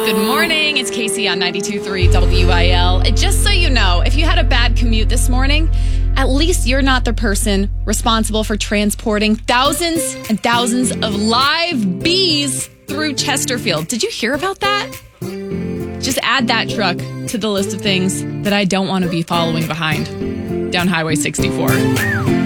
Good morning. It's Casey on 92.3 WIL. And just so you know, if you had a bad commute this morning, at least you're not the person responsible for transporting thousands and thousands of live bees through Chesterfield. Did you hear about that? Just add that truck to the list of things that I don't want to be following behind down Highway 64.